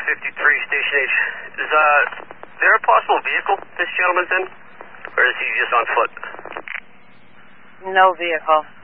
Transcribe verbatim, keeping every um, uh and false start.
fifty-three, Station H. Is uh, there a possible vehicle this gentleman's in? Or is he just on foot? No vehicle.